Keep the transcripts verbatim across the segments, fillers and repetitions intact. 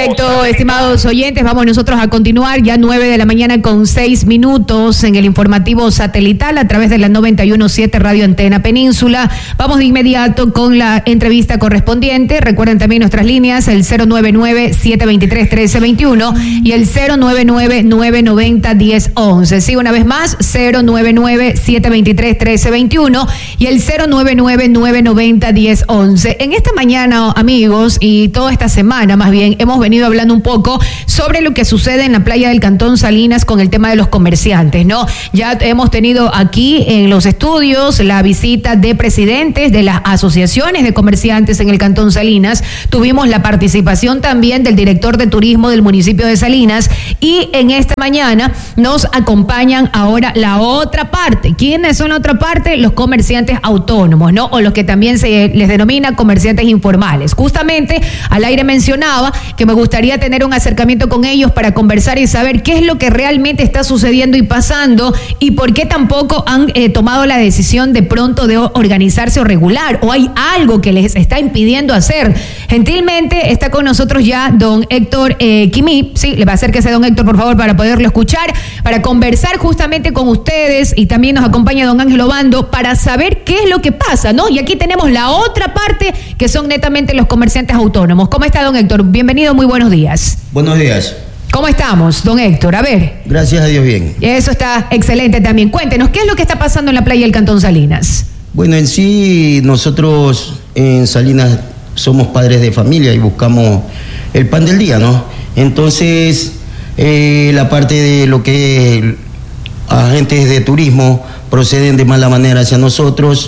Perfecto, estimados oyentes, vamos nosotros a continuar ya nueve de la mañana con seis minutos en el informativo satelital a través de la noventa y uno punto siete Radio Antena Península. Vamos de inmediato con la entrevista correspondiente. Recuerden también nuestras líneas, el cero nueve nueve, siete dos tres, uno tres dos uno y el cero nueve nueve, nueve nueve cero, uno cero once. Sí, una vez más, cero nueve nueve, siete dos tres, uno tres dos uno y el cero nueve nueve, nueve nueve cero, uno cero once. En esta mañana, amigos, y toda esta semana más bien, hemos venido hablando un poco sobre lo que sucede en la playa del Cantón Salinas con el tema de los comerciantes, ¿no? Ya hemos tenido aquí en los estudios la visita de presidentes de las asociaciones de comerciantes en el Cantón Salinas. Tuvimos la participación también del director de turismo del municipio de Salinas y en esta mañana nos acompañan ahora la otra parte. ¿Quiénes son la otra parte? Los comerciantes autónomos, ¿no? O los que también se les denomina comerciantes informales. Justamente al aire mencionaba que me gustaría tener un acercamiento con ellos para conversar y saber qué es lo que realmente está sucediendo y pasando y por qué tampoco han eh, tomado la decisión de pronto de organizarse o regular, o hay algo que les está impidiendo hacer. Gentilmente está con nosotros ya don Héctor eh, Quimí, sí, le va a acérquese don Héctor por favor para poderlo escuchar, para conversar justamente con ustedes, y también nos acompaña don Ángel Obando para saber qué es lo que pasa, ¿no? Y aquí tenemos la otra parte que son netamente los comerciantes autónomos. ¿Cómo está don Héctor? Bienvenido, muy buenos días. Buenos días. ¿Cómo estamos, don Héctor? A ver. Gracias a Dios, bien. Eso está excelente también. Cuéntenos, ¿qué es lo que está pasando en la playa del Cantón Salinas? Bueno, en sí, nosotros en Salinas somos padres de familia y buscamos el pan del día, ¿no? Entonces, eh, la parte de lo que es agentes de turismo proceden de mala manera hacia nosotros,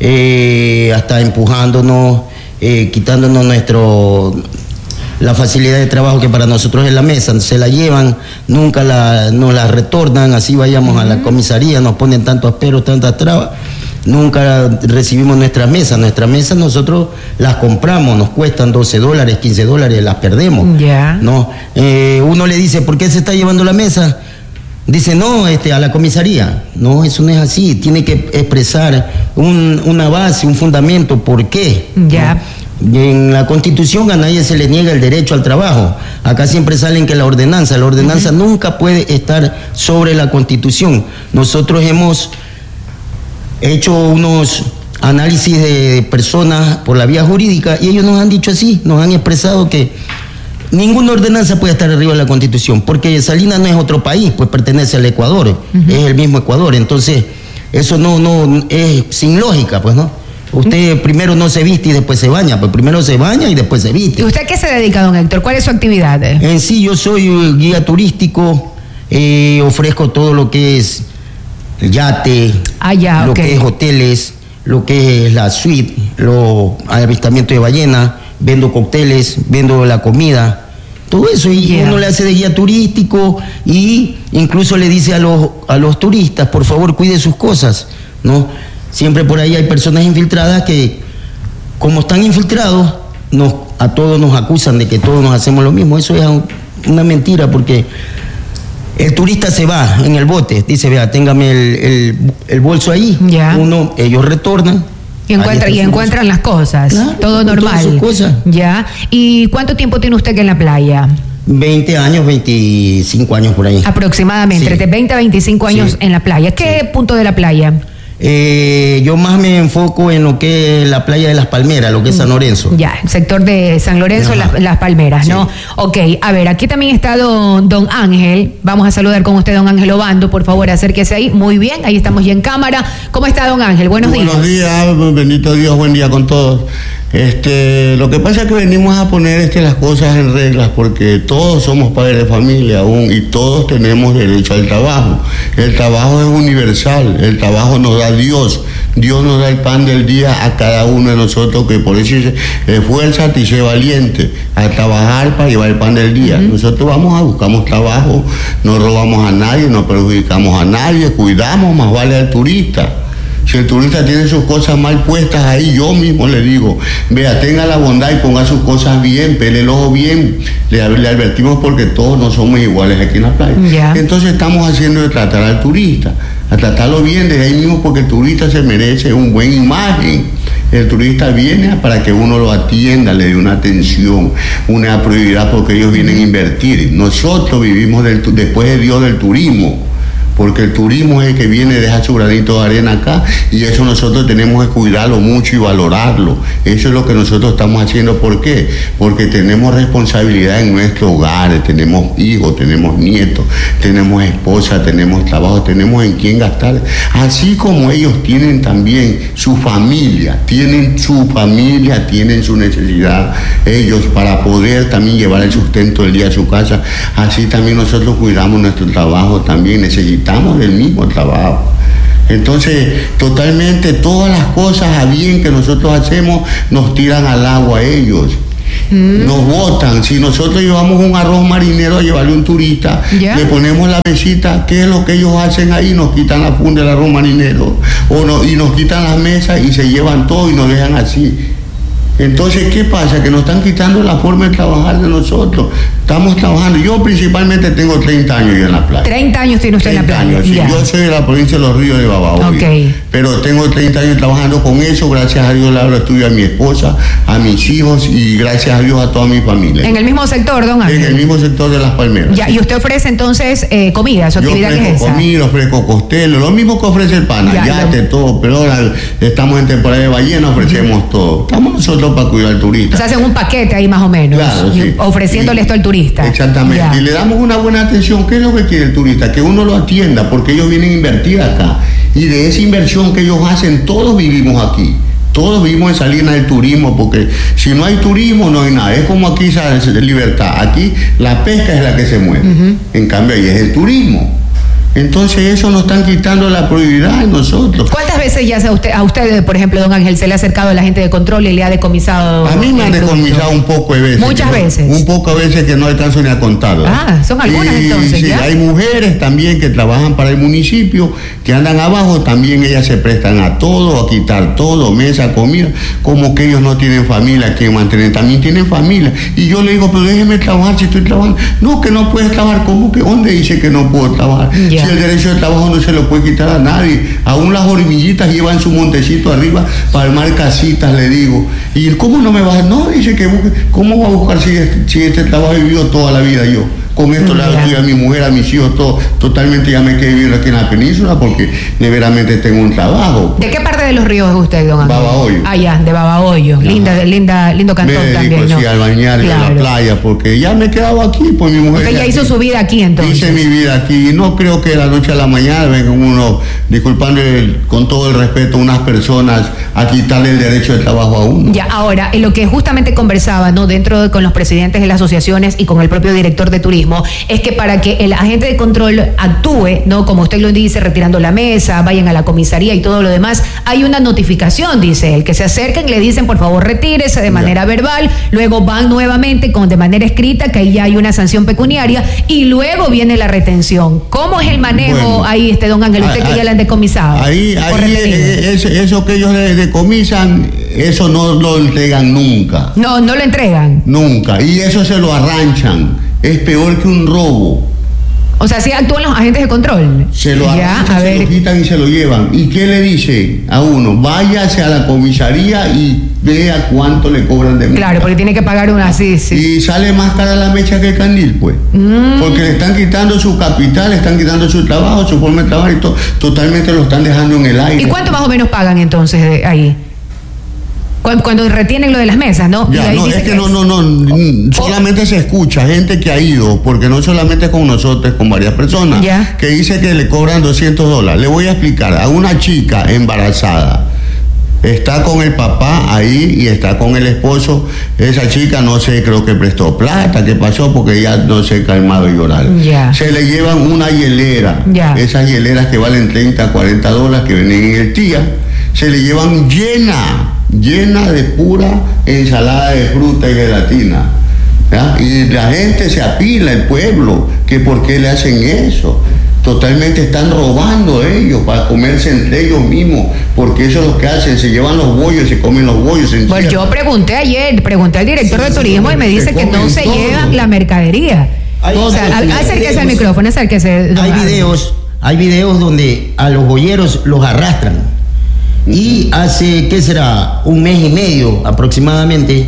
eh, hasta empujándonos, eh, quitándonos nuestro... la facilidad de trabajo que para nosotros es la mesa, se la llevan, nunca la, nos la retornan, así vayamos uh-huh. a la comisaría, nos ponen tantos peros, tantas trabas, nunca recibimos nuestras mesas, nuestras mesas nosotros las compramos, nos cuestan doce dólares, quince dólares, las perdemos, yeah. ¿no? Eh, uno le dice, ¿por qué se está llevando la mesa? Dice, no, este, a la comisaría. No, eso no es así, tiene que expresar un, una base, un fundamento, ¿por qué? Ya. Yeah. ¿no? En la Constitución a nadie se le niega el derecho al trabajo. Acá siempre salen que la ordenanza, la ordenanza uh-huh. nunca puede estar sobre la Constitución. Nosotros hemos hecho unos análisis de personas por la vía jurídica y ellos nos han dicho así, nos han expresado que ninguna ordenanza puede estar arriba de la Constitución, porque Salinas no es otro país, pues pertenece al Ecuador, uh-huh. es el mismo Ecuador. Entonces, eso no, no es sin lógica, pues, ¿no? Usted primero no se viste y después se baña, pues primero se baña y después se viste. ¿Y usted a qué se dedica, don Héctor? ¿Cuál es su actividad? En sí, yo soy guía turístico, eh, ofrezco todo lo que es yate, ah, ya, lo okay. que es hoteles, lo que es la suite, los avistamientos de ballena, vendo cócteles, vendo la comida, todo eso. Y yeah. uno le hace de guía turístico y incluso le dice a los, a los turistas, por favor, cuide sus cosas, ¿no? Siempre por ahí hay personas infiltradas que, como están infiltrados, nos, a todos nos acusan de que todos nos hacemos lo mismo. Eso es una mentira, porque el turista se va en el bote, dice, vea, téngame el, el, el bolso ahí. Yeah. Uno, ellos retornan. Y, encuentra, y encuentran las cosas, claro, todo normal. Sus cosas. Ya. ¿Y cuánto tiempo tiene usted que en la playa? veinte años, veinticinco años por ahí. Aproximadamente, sí. Entre veinte a veinticinco años sí. en la playa. ¿Qué sí. punto de la playa? Eh, yo más me enfoco en lo que es la playa de Las Palmeras, lo que es San Lorenzo. Ya, el sector de San Lorenzo, las, las Palmeras, ¿no? Sí. Ok, a ver, aquí también está don, don Ángel. Vamos a saludar con usted, don Ángel Obando, por favor, acérquese ahí. Muy bien, ahí estamos ya en cámara. ¿Cómo está, don Ángel? Buenos días. Buenos días, bendito Dios, buen día con todos. Este, lo que pasa es que venimos a poner este, las cosas en reglas, porque todos somos padres de familia aún y todos tenemos derecho al trabajo. El trabajo es universal, el trabajo nos da Dios. Dios nos da el pan del día a cada uno de nosotros, que por eso dice, esfuérzate y sé valiente a trabajar para llevar el pan del día. Uh-huh. Nosotros vamos a buscamos trabajo, no robamos a nadie, no perjudicamos a nadie, cuidamos, más vale al turista. Si el turista tiene sus cosas mal puestas ahí, yo mismo le digo, vea, tenga la bondad y ponga sus cosas bien, pele el ojo bien. Le, le advertimos porque todos no somos iguales aquí en la playa. Yeah. Entonces estamos haciendo de tratar al turista, a tratarlo bien desde ahí mismo, porque el turista se merece una buena imagen. El turista viene para que uno lo atienda, le dé una atención, una prioridad, porque ellos vienen a invertir. Nosotros vivimos del, después de Dios del turismo, porque el turismo es el que viene, deja su granito de arena acá, y eso nosotros tenemos que cuidarlo mucho y valorarlo. Eso es lo que nosotros estamos haciendo. ¿Por qué? Porque tenemos responsabilidad en nuestro hogar, tenemos hijos, tenemos nietos, tenemos esposa, tenemos trabajo, tenemos en quién gastar. Así como ellos tienen también su familia, tienen su familia, tienen su necesidad, ellos para poder también llevar el sustento del día a su casa, así también nosotros cuidamos nuestro trabajo, también necesitamos Estamos del mismo trabajo. Entonces, totalmente todas las cosas a bien que nosotros hacemos nos tiran al agua ellos. Mm. Nos botan. Si nosotros llevamos un arroz marinero a llevarle a un turista, yeah. le ponemos la mesita, ¿qué es lo que ellos hacen ahí? Nos quitan la funda del arroz marinero o no, y nos quitan las mesas y se llevan todo y nos dejan así. Entonces, ¿qué pasa? Que nos están quitando la forma de trabajar de nosotros. Estamos trabajando. Yo principalmente tengo treinta años ya en la playa. treinta años tiene usted en la playa. Años, sí. Yo soy de la provincia de Los Ríos de Babahoyo. Okay. Pero tengo treinta años trabajando con eso. Gracias a Dios le hablo estudio a mi esposa, a mis hijos y gracias a Dios a toda mi familia. ¿En el mismo sector, don Ángel? En el mismo sector de Las Palmeras. Ya, y usted ofrece entonces eh, comida, su actividad es esa. Yo ofrezco comida, ofrezco costelo, lo mismo que ofrece el pana, ya, yate, lo... todo. Pero ahora estamos en temporada de ballena, ofrecemos uh-huh. todo. Estamos nosotros para cuidar al turista. O sea, hacen un paquete ahí más o menos, claro, sí. ofreciéndole sí. esto al turista. Exactamente. Ya. Y le damos una buena atención. ¿Qué es lo que quiere el turista? Que uno lo atienda, porque ellos vienen a invertir acá. Y de esa inversión que ellos hacen, todos vivimos aquí. Todos vivimos en Salinas del turismo, porque si no hay turismo no hay nada. Es como aquí ¿sabes? Libertad. Aquí la pesca es la que se mueve. Uh-huh. En cambio ahí es el turismo. Entonces eso nos están quitando la prioridad de nosotros. ¿Cuántas veces ya a usted, a usted, por ejemplo, don Ángel, se le ha acercado a la gente de control y le ha decomisado? A mí me han decomisado un poco de veces. ¿Muchas no, veces? Un poco de veces que no alcanzo ni a contarlas. Ah, son algunas y, entonces, sí, ¿ya? Hay mujeres también que trabajan para el municipio, que andan abajo, también ellas se prestan a todo, a quitar todo, mesa, comida, como que ellos no tienen familia que mantener, también tienen familia. Y yo le digo, pero déjeme trabajar si estoy trabajando. No, que no puedes trabajar, ¿cómo que? ¿Dónde dice que no puedo trabajar? Yeah. Si el derecho de trabajo no se lo puede quitar a nadie. Aún las hormiguitas llevan su montecito arriba para armar casitas, le digo. ¿Y cómo no me vas a...? No, dice que busque. ¿Cómo va a buscar si este, si este trabajo he vivido toda la vida yo? Con esto yeah. le doy a mi mujer, a mis hijos, todo. Totalmente ya me quedé viviendo aquí en la península porque de veramente tengo un trabajo. ¿De qué parte de Los Ríos es usted, don Ángel? Babahoyo. Ah, ya, de Babahoyo. Linda, linda, lindo cantón me dedico, también, ¿no? Sí, al bañar claro. en la playa, porque ya me he quedado aquí, pues mi mujer... Usted ya hizo aquí. Su vida aquí, entonces. Hice mi vida aquí, y no creo que de la noche a la mañana vengan uno, disculpando el, con todo el respeto, unas personas a quitarle el derecho de trabajo a uno. Ya, ahora, en lo que justamente conversaba, ¿no? Dentro de, con los presidentes de las asociaciones y con el propio director de turismo, es que para que el agente de control actúe, ¿no? Como usted lo dice, retirando la mesa, vayan a la comisaría y todo lo demás, hay una notificación, dice él, que se acerquen, le dicen, por favor, retírese de manera ya. verbal, luego van nuevamente con de manera escrita, que ahí ya hay una sanción pecuniaria, y luego viene la retención. ¿Cómo es el manejo bueno, ahí, este don Ángel? Usted ahí, que ya le han decomisado. Ahí, ahí es, eso que ellos le decomisan, eso no lo entregan nunca. No, no lo entregan. Nunca. Y eso se lo arranchan. Es peor que un robo. O sea, sí actúan los agentes de control. Se lo arranchan, se lo quitan y se lo llevan. ¿Y qué le dice a uno? Váyase a la comisaría y vea cuánto le cobran de multa. Claro, porque tiene que pagar una así, sí. Y sale más cara la mecha que el candil, pues. Mm. Porque le están quitando su capital, le están quitando su trabajo, su forma de trabajar y todo. Totalmente lo están dejando en el aire. ¿Y cuánto más o menos pagan entonces de ahí? Cuando retienen lo de las mesas, ¿no? Ya, no, es que, que no, no, no, solamente oh. se escucha gente que ha ido, porque no solamente con nosotros, con varias personas, ya. que dice que le cobran doscientos dólares. Le voy a explicar, a una chica embarazada, está con el papá ahí y está con el esposo, esa chica no sé, creo que prestó plata, ¿qué pasó? Porque ya no se calmaba de llorar. Ya. Se le llevan una hielera, ya. esas hieleras que valen treinta, cuarenta dólares que venden en el tía, se le llevan llena. llena de pura ensalada de fruta y gelatina. ¿Ya? Y la gente se apila, el pueblo, que por qué le hacen eso. Totalmente están robando ellos para comerse entre ellos mismos, porque eso es lo que hacen, se llevan los bollos, se comen los bollos. Se pues yo pregunté ayer, pregunté al director sí, de turismo y me dice que no se todo. llevan la mercadería. Hay, o sea, hay, acérquese al micrófono, acérquese. Hay videos, hay videos donde a los bolleros los arrastran. Y hace, ¿qué será? Un mes y medio aproximadamente,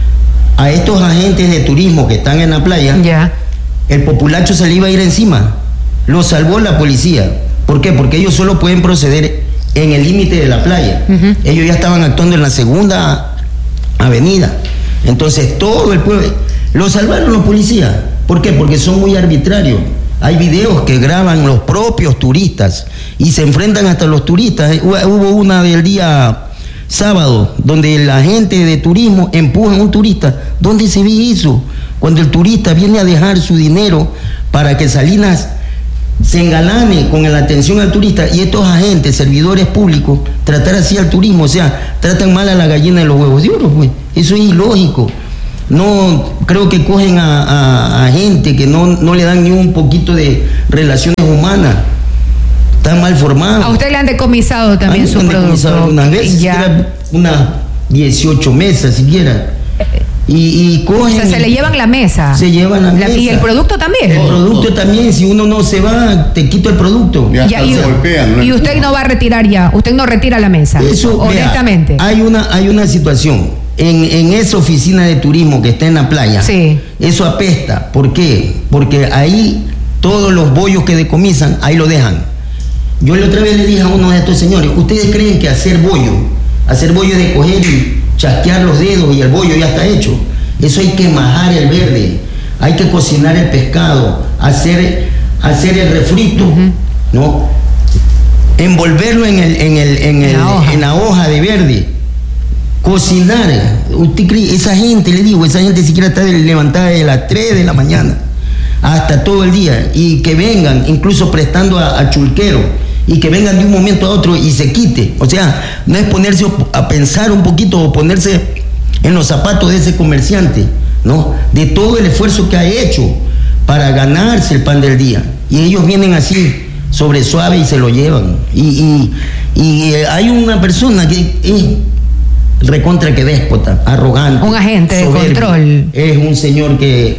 a estos agentes de turismo que están en la playa, ya. el populacho se le iba a ir encima. Lo salvó la policía. ¿Por qué? Porque ellos solo pueden proceder en el límite de la playa. Uh-huh. Ellos ya estaban actuando en la segunda avenida. Entonces todo el pueblo... Lo salvaron los policías. ¿Por qué? Porque son muy arbitrarios. Hay videos que graban los propios turistas y se enfrentan hasta los turistas. Hubo una del día sábado donde la gente de turismo empuja a un turista. ¿Dónde se ve eso? Cuando el turista viene a dejar su dinero para que Salinas se engalane con la atención al turista, y estos agentes, servidores públicos, tratar así al turismo, o sea, tratan mal a la gallina de los huevos de oro, pues. Eso es ilógico. No, creo que cogen a, a, a gente que no, no le dan ni un poquito de relaciones humanas. Están mal formados. A usted le han decomisado también su producto. Algunas veces, ya. Unas dieciocho mesas siquiera. Y, y cogen. O sea, se le llevan la mesa. Se llevan la, la mesa. Y el producto también. El producto también, si uno no se va, te quito el producto. Ya, ya, y, se golpean, ¿no? Y usted no va a retirar ya, usted no retira la mesa. Eso, honestamente. Vea, hay una, hay una situación. En, en esa oficina de turismo que está en la playa, sí. Eso apesta. ¿Por qué? Porque ahí todos los bollos que decomisan, ahí lo dejan. Yo la otra vez le dije a uno de estos señores, ¿ustedes creen que hacer bollo, hacer bollo de coger y chasquear los dedos y el bollo ya está hecho? Eso hay que majar el verde, hay que cocinar el pescado, hacer, hacer el refrito, uh-huh. ¿no? Envolverlo en, el, en, el, en, el, la hoja. en la hoja de verde. Cocinar, usted cree, esa gente, le digo, esa gente siquiera está levantada de las tres de la mañana hasta todo el día, y que vengan, incluso prestando a, a chulquero, y que vengan de un momento a otro y se quite. O sea, no es ponerse a pensar un poquito o ponerse en los zapatos de ese comerciante, ¿no? De todo el esfuerzo que ha hecho para ganarse el pan del día. Y ellos vienen así, sobre suave, y se lo llevan. Y, y, y hay una persona que... Eh, recontra que déspota, arrogante, un agente soberbio, de control. Es un señor que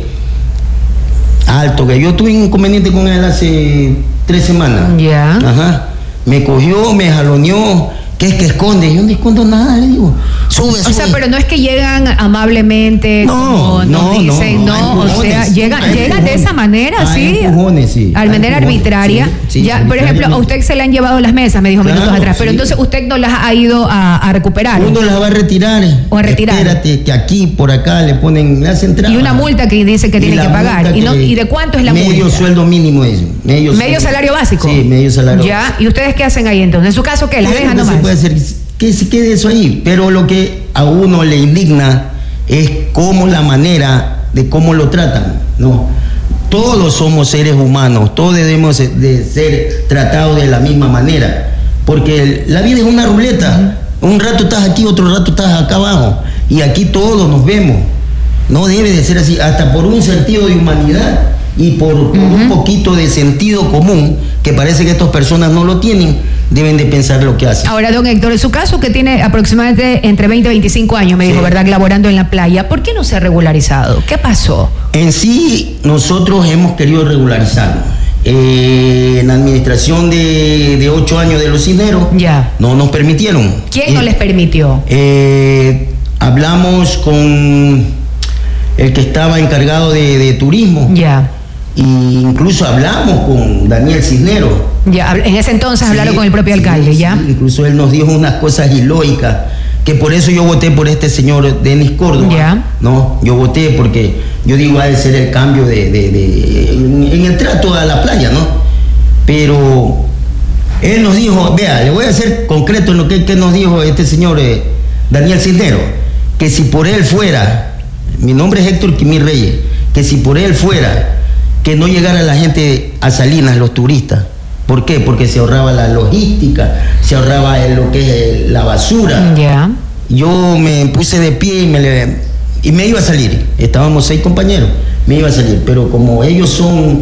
alto, que yo tuve un inconveniente con él hace tres semanas. Ya. Ajá. Me cogió, me jaloneó. ¿Qué es que esconde? Yo no escondo nada, le digo. Sube, sube. O sea, pero no es que llegan amablemente, no, como no, nos dicen, no, no o sea, llegan, llegan de esa manera, hay sí, empujones, sí, de manera arbitraria. Sí, sí, ya, por ejemplo, a usted se le han llevado las mesas, me dijo claro, minutos atrás, pero sí. Entonces usted no las ha ido a, a recuperar. Uno las va a retirar. O a retirar. Espérate, que aquí, por acá, le ponen la central. Y una multa que dice que y tiene que pagar. ¿Y, no, ¿Y de cuánto es la medio multa? Medio sueldo mínimo eso. Medio, medio salario básico. Sí, medio salario ya. básico. ¿Y ustedes qué hacen ahí entonces? En su caso, ¿qué? ¿Las dejan nomás? Se puede hacer que se quede eso ahí, pero lo que a uno le indigna es cómo la manera de cómo lo tratan, ¿no? Todos somos seres humanos, todos debemos de ser tratados de la misma manera, porque la vida es una ruleta, un rato estás aquí, otro rato estás acá abajo, y aquí todos nos vemos. No debe de ser así, hasta por un sentido de humanidad y por, por uh-huh. un poquito de sentido común, que parece que estas personas no lo tienen, deben de pensar lo que hacen. Ahora, don Héctor, en su caso, que tiene aproximadamente entre veinte y veinticinco años, me sí. dijo, ¿verdad?, laborando en la playa, ¿por qué no se ha regularizado? ¿Qué pasó? En sí, nosotros hemos querido regularizarlo. Eh, en la administración de, de ocho años de los cineros, ya. no nos permitieron. ¿Quién eh, no les permitió? Eh, hablamos con el que estaba encargado de, de turismo. Ya. E incluso hablamos con Daniel Cisneros. Ya, en ese entonces sí, hablaron con el propio alcalde, sí, ¿ya? Sí, incluso él nos dijo unas cosas ilógicas, que por eso yo voté por este señor Denis Córdoba. Ya. No, yo voté porque yo digo, ha de ser el cambio de, de, de en, en el trato a la playa, ¿no? Pero él nos dijo, vea, le voy a hacer concreto en lo que, que nos dijo este señor eh, Daniel Cisneros, que si por él fuera, mi nombre es Héctor Quimí Reyes, que si por él fuera, que no llegara la gente a Salinas, los turistas. ¿Por qué? Porque se ahorraba la logística, se ahorraba lo que es la basura. Yeah. Yo me puse de pie y me, le, y me iba a salir. Estábamos seis compañeros, me iba a salir. Pero como ellos son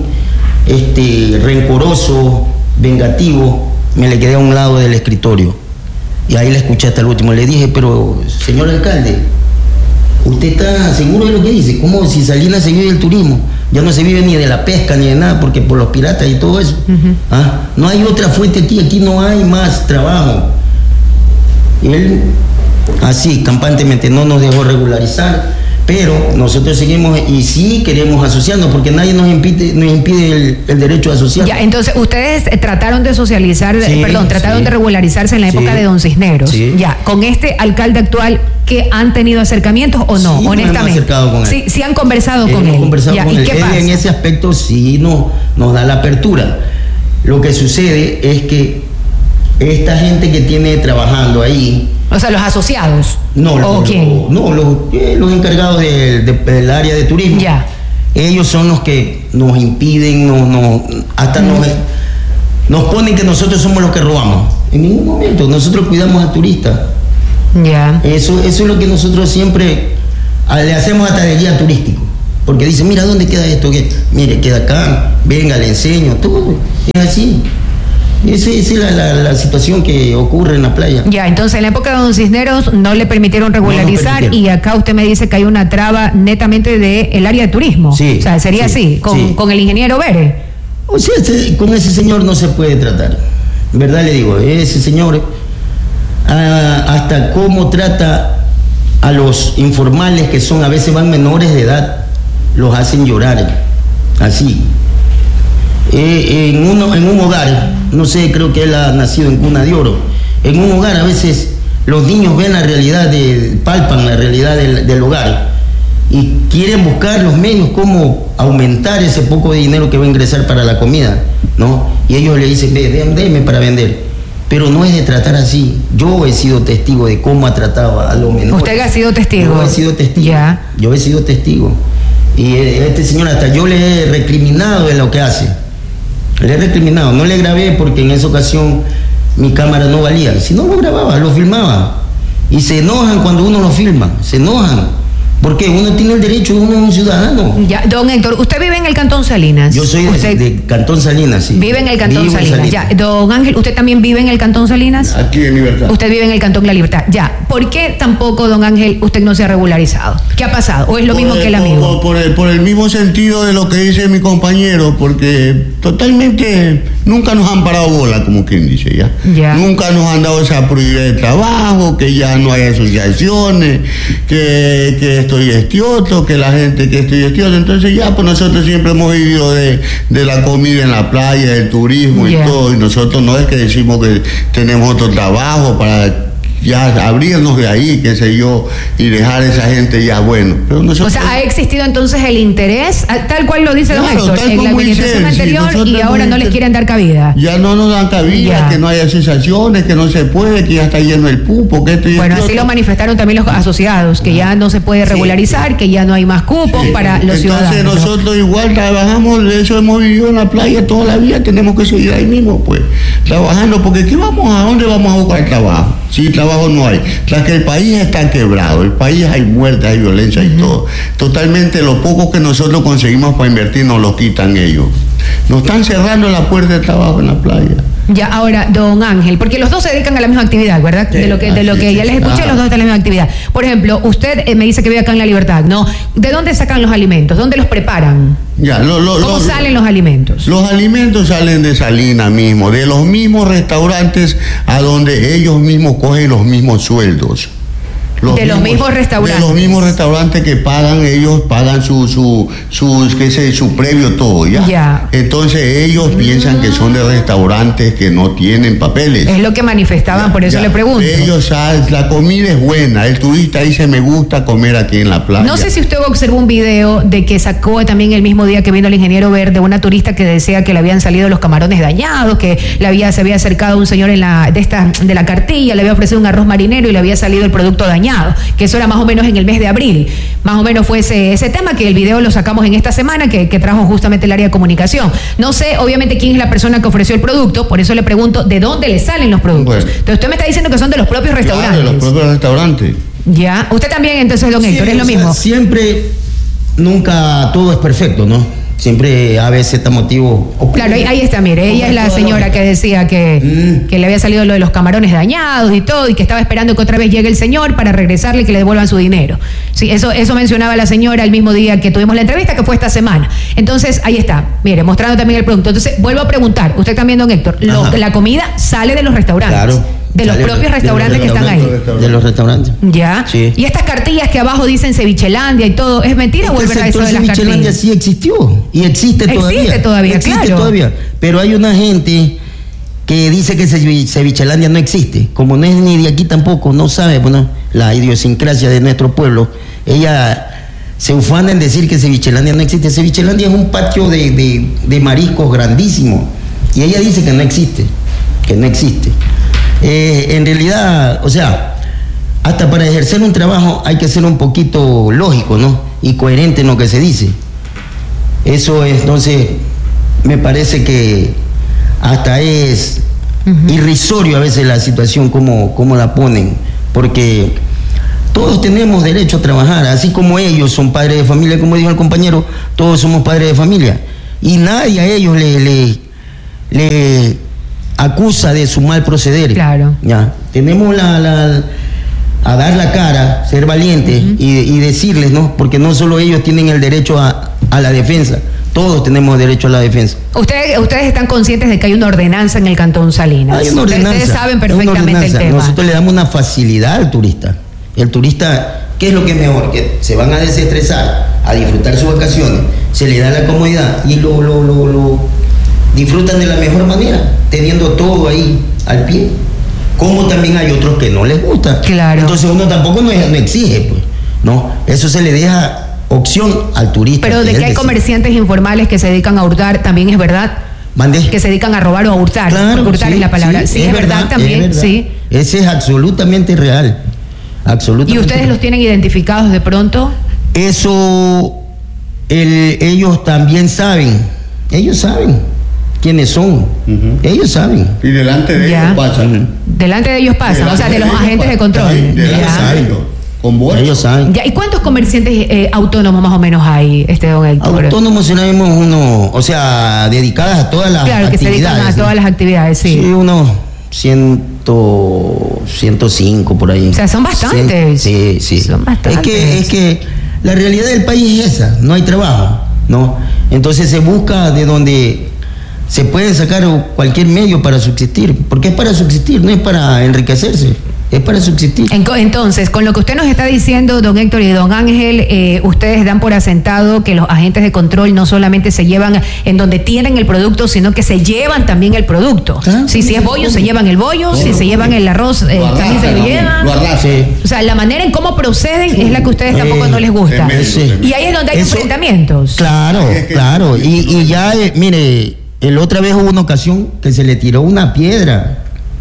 este, rencorosos, vengativos, me le quedé a un lado del escritorio. Y ahí le escuché hasta el último. Le dije, pero señor alcalde, ¿usted está seguro de lo que dice? ¿Cómo si Salinas se vive del turismo? Ya no se vive ni de la pesca ni de nada, porque por los piratas y todo eso. Uh-huh. ¿Ah? No hay otra fuente aquí, aquí no hay más trabajo. Él, así, campantemente, no nos dejó regularizar, pero nosotros seguimos y sí queremos asociarnos porque nadie nos impide, nos impide el, el derecho a asociarnos. Ya, entonces ustedes trataron de socializar, sí, perdón, trataron sí. de regularizarse en la época sí. de Don Cisneros. Sí. Ya, con este alcalde actual, ¿que han tenido acercamientos o no? Sí, honestamente. Nos hemos acercado con él. Sí, sí han conversado hemos con él. Conversado ya, con ¿y él. qué Él pasa? en ese aspecto sí nos, nos da la apertura. Lo que sucede es que esta gente que tiene trabajando ahí, o sea, los asociados. No, ¿O los, quién? No, los, eh, los encargados de, de, del área de turismo. Ya. Ellos son los que nos impiden, nos, nos, hasta mm. nos, nos ponen que nosotros somos los que robamos. En ningún momento, nosotros cuidamos al turista. Ya. Eso, eso es lo que nosotros siempre a, le hacemos hasta de guía turístico. Porque dicen, mira, ¿dónde queda esto? ¿Qué? Mire, queda acá, venga, le enseño, todo. Es así. Esa, esa es la, la, la situación que ocurre en la playa. Ya, entonces en la época de Don Cisneros no le permitieron regularizar no permitieron. Y acá usted me dice que hay una traba netamente del área de turismo. Sí. O sea, sería sí, así, con, sí. con el ingeniero Vere. O sea, ese, con ese señor no se puede tratar. ¿Verdad le digo? Ese señor, ah, hasta cómo trata a los informales que son, a veces van menores de edad, los hacen llorar. Así. Eh, en, uno, en un hogar, no sé, creo que él ha nacido en cuna de oro, en un hogar a veces los niños ven la realidad, de, palpan la realidad del, del hogar y quieren buscar los medios cómo aumentar ese poco de dinero que va a ingresar para la comida, ¿no? Y ellos le dicen, ve, déme para vender. Pero no es de tratar así. Yo he sido testigo de cómo ha tratado a los menores. ¿Usted ha sido testigo? Yo he sido testigo. Ya. Yo he sido testigo. Y este señor hasta yo le he recriminado de lo que hace. Le he recriminado, no le grabé porque en esa ocasión mi cámara no valía. Si no lo grababa, lo filmaba. Y se enojan cuando uno lo filma, se enojan. Porque uno tiene el derecho, uno es un ciudadano. Ya, don Héctor, usted vive en el Cantón Salinas. Yo soy de, de Cantón Salinas, sí. Vive en el Cantón Vivo Salinas. Salinas. Ya, don Ángel, ¿usted también vive en el Cantón Salinas? Aquí en Libertad. Usted vive en el Cantón La Libertad. Ya, ¿por qué tampoco, don Ángel, usted no se ha regularizado? ¿Qué ha pasado? ¿O es lo por mismo el, que el amigo? Por, por, el, por el mismo sentido de lo que dice mi compañero, porque totalmente nunca nos han parado bola, como quien dice, ¿ya? Ya. Nunca nos han dado esa prioridad de trabajo, que ya no hay asociaciones, que, que esto y esto otro, que la gente que esto y esto otro. Entonces ya, pues nosotros siempre hemos vivido de, de la comida en la playa, del turismo yeah. y todo, y nosotros no es que decimos que tenemos otro trabajo para ya abrirnos de ahí, qué sé yo, y dejar a esa gente ya bueno. Pero nosotros, o sea, ha existido entonces el interés, tal cual lo dice claro, don Héctor, en la administración dice, anterior sí, y ahora no les quieren dar cabida. Ya no nos dan cabida, ya. que no hay asociaciones, que no se puede, que ya está lleno el pupo, que esto y bueno, esto. así lo manifestaron también los asociados, que ya no se puede regularizar, sí. que ya no hay más cupos sí. para los Entonces, ciudadanos. Entonces nosotros igual trabajamos, de eso hemos vivido en la playa toda la vida, tenemos que seguir ahí mismo, pues, trabajando, porque ¿qué vamos a dónde vamos a buscar trabajo? Si trabajo no hay. Tras que el país está quebrado, el país hay muerte, hay violencia y uh-huh. todo. Totalmente lo poco que nosotros conseguimos para invertir nos lo quitan ellos. Nos están cerrando la puerta de trabajo en la playa. Ya, ahora, don Ángel, porque los dos se dedican a la misma actividad, ¿verdad? Sí, de lo que, de lo que sí, ya les escuché, ah. los dos están en la misma actividad. Por ejemplo, usted eh, me dice que vive acá en La Libertad, ¿no? ¿De dónde sacan los alimentos? ¿Dónde los preparan? Ya, lo, lo, ¿Cómo lo, salen los alimentos? Los alimentos salen de Salinas mismo, de los mismos restaurantes a donde ellos mismos cogen los mismos sueldos. Los de mismos, los mismos restaurantes. De los mismos restaurantes que pagan, ellos pagan su, su, su, qué sé, su previo todo, ¿ya? Ya. Entonces ellos mm. piensan que son de restaurantes que no tienen papeles. Es lo que manifestaban, ya, por eso ya. le pregunto. Ellos, la comida es buena, el turista dice, me gusta comer aquí en la playa. No sé si usted observó un video de que sacó también el mismo día que vino el ingeniero Verde, una turista que decía que le habían salido los camarones dañados, que le había, se había acercado un señor en la, de, esta, de la cartilla, le había ofrecido un arroz marinero y le había salido el producto dañado. Que eso era más o menos en el mes de abril, más o menos fue ese, ese tema, que el video lo sacamos en esta semana, que, que trajo justamente el área de comunicación. No sé, obviamente, quién es la persona que ofreció el producto, por eso le pregunto de dónde le salen los productos. Bueno. Entonces usted me está diciendo que son de los propios restaurantes. Claro, de los propios restaurantes. Ya, usted también, entonces, don sí, Héctor, es lo mismo. Sea, siempre, nunca todo es perfecto, ¿no? Siempre a veces está motivo. Claro, ahí, ahí está, mire, ella es la señora que decía que, mm. que le había salido lo de los camarones dañados y todo, y que estaba esperando que otra vez llegue el señor para regresarle y que le devuelvan su dinero. Sí, eso, eso mencionaba la señora el mismo día que tuvimos la entrevista, que fue esta semana. Entonces, ahí está, mire, mostrando también el producto. Entonces, vuelvo a preguntar, usted también, don Héctor, lo, la comida sale de los restaurantes. Claro. De los Sale propios de restaurantes los que están ahí. restaurantes. De los restaurantes. Ya. Sí. Y estas cartillas que abajo dicen Cevichelandia y todo, ¿es mentira o es verdad eso de las Cevichelandia cartillas? sí existió y existe todavía. Existe todavía, existe claro. todavía. Pero hay una gente que dice que Cevi- Cevichelandia no existe. Como no es ni de aquí tampoco, no sabe, bueno, la idiosincrasia de nuestro pueblo. Ella se ufana en decir que Cevichelandia no existe. Cevichelandia es un patio de, de, de mariscos grandísimo. Y ella dice que no existe, que no existe. Eh, en realidad, o sea, hasta para ejercer un trabajo hay que ser un poquito lógico, ¿no? Y coherente en lo que se dice. Eso es, entonces, me parece que hasta es uh-huh. irrisorio a veces la situación como, como la ponen, porque todos tenemos derecho a trabajar, así como ellos son padres de familia, como dijo el compañero, todos somos padres de familia. Y nadie a ellos le... le, le acusa de su mal proceder. Claro. Ya. Tenemos la, la a dar la cara, ser valientes uh-huh. y, y decirles, ¿no? Porque no solo ellos tienen el derecho a, a la defensa, todos tenemos derecho a la defensa. Ustedes, ustedes están conscientes de que hay una ordenanza en el Cantón Salinas. Hay una ordenanza. Ustedes saben perfectamente el tema. Nosotros le damos una facilidad al turista. El turista, ¿qué es lo que es mejor? Que se van a desestresar, a disfrutar sus vacaciones, se le da la comodidad y lo, lo, lo, lo disfrutan de la mejor manera, teniendo todo ahí al pie. Como también hay otros que no les gusta. Claro. Entonces uno tampoco no, no exige, pues, ¿no? Eso se le deja opción al turista. Pero de que hay decide. comerciantes informales que se dedican a hurtar, también es verdad. ¿Mande? Que se dedican a robar o a hurtar. Claro, hurtar sí, es la palabra. Sí, sí es, es verdad, verdad también, es verdad. Sí. Ese es absolutamente real. Absolutamente. ¿Y ustedes real. los tienen identificados de pronto? Eso, el, ellos también saben. Ellos saben quiénes son. Uh-huh. Ellos saben. Y delante de ya. ellos pasan. Uh-huh. Delante de ellos pasan, delante o sea, de, de los agentes pasan. de control. Sí, ellos saben. Con bolsa. Ellos saben. Ya, ¿y cuántos comerciantes eh, autónomos más o menos hay, este don Héctor? Autónomos tenemos uno, o sea, dedicadas a todas las claro, actividades. Claro, que se dedican a ¿no? todas las actividades, sí. Sí, unos ciento, ciento cinco por ahí. O sea, son bastantes. Sí, sí. Son bastantes. Es que, es que la realidad del país es esa, no hay trabajo, ¿no? Entonces se busca de donde se puede sacar cualquier medio para subsistir, porque es para subsistir, no es para enriquecerse, es para subsistir. Entonces, con lo que usted nos está diciendo, don Héctor y don Ángel, eh, ustedes dan por asentado que los agentes de control no solamente se llevan en donde tienen el producto, sino que se llevan también el producto. ¿Ah? Si, si es bollo, se llevan el bollo, bueno, si se llevan el arroz, eh, arrasa, también se lo llevan. Lo arrasa. O sea, la manera en cómo proceden sí. es la que a ustedes tampoco eh, no les gusta. Sí. Y ahí es donde hay Eso, enfrentamientos. Claro, claro. Y, y ya, eh, mire, el otra vez hubo una ocasión que se le tiró una piedra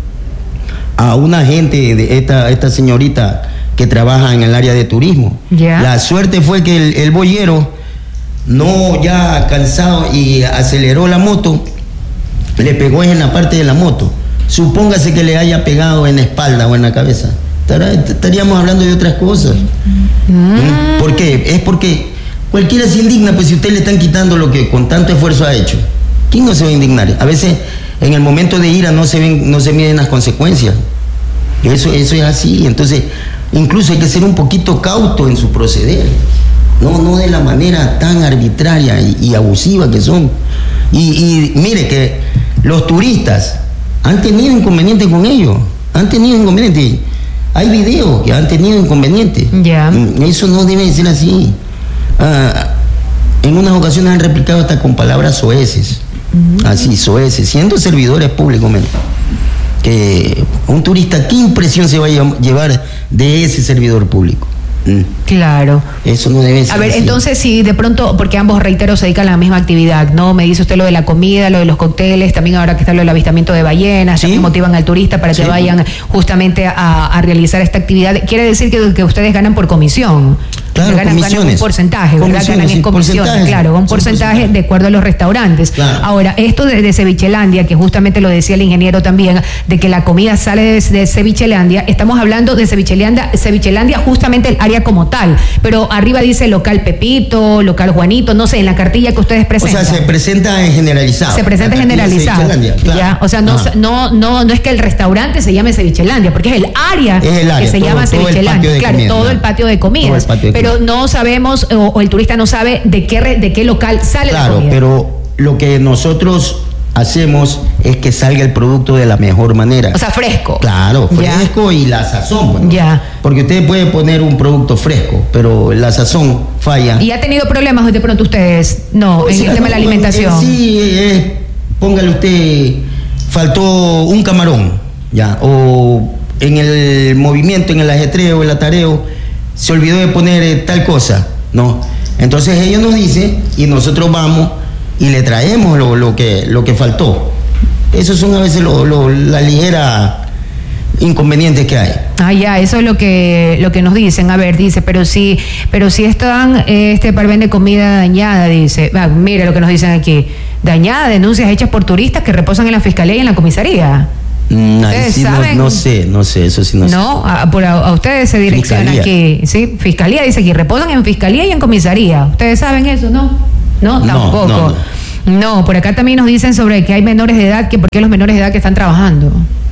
a una gente de esta, esta señorita que trabaja en el área de turismo. Yeah. La suerte fue que el, el boyero, no ya cansado y aceleró la moto, le pegó en la parte de la moto. Supóngase que le haya pegado en la espalda o en la cabeza. Estaríamos hablando de otras cosas. Mm. ¿Por qué? Es porque cualquiera se indigna, pues si usted le están quitando lo que con tanto esfuerzo ha hecho. ¿Quién no se va a indignar? A veces en el momento de ira no se ven, no se miden las consecuencias. Eso, eso es así. Entonces, incluso hay que ser un poquito cauto en su proceder. No, no de la manera tan arbitraria y, y abusiva que son. Y, y mire que los turistas han tenido inconvenientes con ellos. Han tenido inconvenientes. Hay videos que han tenido inconvenientes. Yeah. Eso no debe ser así. Ah, en unas ocasiones han replicado hasta con palabras soeces. Así, soeces, siendo servidores públicos, men, que un turista, ¿qué impresión se va a llevar de ese servidor público? Mm. Claro. Eso no debe ser A ver, así. entonces, si de pronto, porque ambos, reitero, se dedican a la misma actividad, ¿no? Me dice usted lo de la comida, lo de los cócteles, también ahora que está lo del avistamiento de ballenas, ¿Sí? también motivan al turista para que sí. vayan justamente a, a realizar esta actividad. Quiere decir que, que ustedes ganan por comisión. Claro, ganan, ganan un porcentaje, ¿verdad? Ganan en comisiones, claro, un porcentaje de acuerdo a los restaurantes. Claro. Ahora, esto de, de Cevichelandia, que justamente lo decía el ingeniero también, de que la comida sale de, de Cevichelandia, estamos hablando de Cevichelandia, Cevichelandia justamente el área como tal, pero arriba dice local Pepito, local Juanito, no sé, en la cartilla que ustedes presentan. O sea, se presenta en generalizado. Se presenta en generalizado. Claro. ¿Ya? O sea, no, no, no, no es que el restaurante se llame Cevichelandia, porque es el área, es el área que se todo, llama todo Cevichelandia. Claro, comida, todo ¿no? el patio de comidas. Patio de pero comida. no sabemos, o, o el turista no sabe de qué, de qué local sale claro, la comida. Claro, pero lo que nosotros hacemos es que salga el producto de la mejor manera. O sea, fresco. Claro, fresco ya. Y la sazón. Bueno, ya. Porque usted puede poner un producto fresco, pero la sazón falla. ¿Y ha tenido problemas de pronto ustedes? No, o en sea, el tema de la alimentación. Sí, es, póngale usted, faltó un camarón, ya, o en el movimiento, en el ajetreo, el atareo, se olvidó de poner eh, tal cosa, ¿no? Entonces ellos nos dicen y nosotros vamos y le traemos lo, lo, que, lo que faltó. Esos son a veces lo, lo, la ligera inconvenientes que hay. Ah, ya, eso es lo que lo que nos dicen. A ver, dice, pero si pero si están eh, este par vende comida dañada, dice. Ah, mire lo que nos dicen aquí. Dañada, denuncias hechas por turistas que reposan en la fiscalía y en la comisaría. Mm, ¿Ustedes sí, saben? No, no sé, no sé, eso sí no, no sé. No, a, por, a, a ustedes se direcciona aquí, ¿sí? Fiscalía dice aquí, reposan en fiscalía y en comisaría. ¿Ustedes saben eso, no? No, no tampoco. No, no. No, por acá también nos dicen sobre que hay menores de edad, que por qué los menores de edad que están trabajando.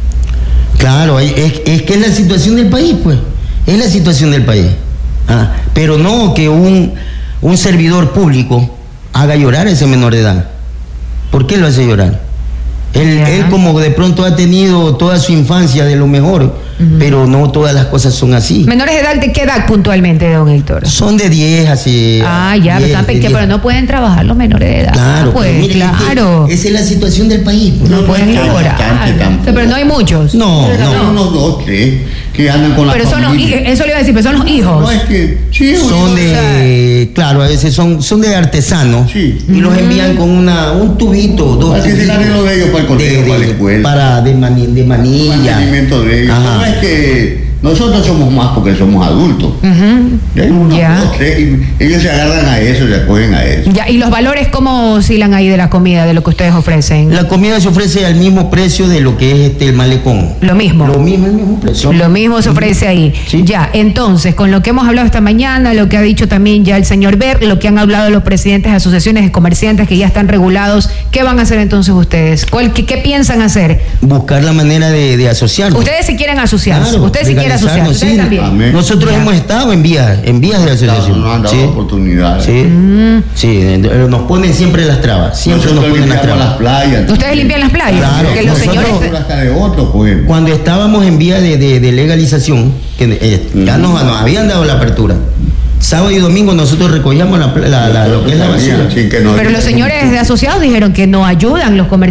Claro, es, es que es la situación del país, pues. Es la situación del país. Ah, pero no que un, un servidor público haga llorar a ese menor de edad. ¿Por qué lo hace llorar? Él, él como de pronto ha tenido toda su infancia de lo mejor, uh-huh. pero no todas las cosas son así. ¿Menores de edad de qué edad puntualmente, don Héctor? Son de diez así. Ah, ya, diez, pero, pequeños, pero no pueden trabajar los menores de edad. Claro, pues, mire, claro. Es que esa es la situación del país. Pues. No, no pueden llorar. Pero no hay muchos. No, no. no. Unos dos, tres, que andan con la Pero son familia. los hijos, eso le iba a decir, pero son los hijos. No, es que, sí, son de, claro, a veces son, son de artesanos. Sí. Y mm. los envían con una, un tubito, dos Así tubitos. Así se de ellos para el colegio, de, para la escuela. Para de, mani, de manilla. Mantenimiento de ellos. Ajá. No es que nosotros somos más porque somos adultos. Uh-huh. Uno, ya. dos, tres, y ellos se agarran a eso, se acogen a eso. Ya, ¿y los valores cómo oscilan ahí de la comida, de lo que ustedes ofrecen? La comida se ofrece al mismo precio de lo que es este el malecón. Lo mismo. Lo mismo, el mismo precio. Lo mismo se ofrece ahí. Sí. Ya, entonces, con lo que hemos hablado esta mañana, lo que ha dicho también ya el señor Ver, lo que han hablado los presidentes de asociaciones de comerciantes que ya están regulados, ¿qué van a hacer entonces ustedes? ¿Cuál, qué, qué piensan hacer? Buscar la manera de, de asociarnos. Ustedes se quieren asociar. Claro, ustedes se quieren asociar. Sí. Ustedes también. Amén. Nosotros ya. hemos estado en vías, en vías de asociación. No, no han dado sí. oportunidades. Sí, mm. sí, nos ponen siempre las trabas. Siempre nosotros nos ponen las trabas. Las playas. Ustedes limpian las playas. Claro. Porque los nosotros, señores. Hasta de otro, pues. Cuando estábamos en vía de, de, de legalización, que eh, mm. ya nos, nos habían dado la apertura. Sábado y domingo nosotros recogíamos la, la, la, lo que es la basura. Sí, que no, pero los señores de asociados dijeron que no ayudan los comerciantes.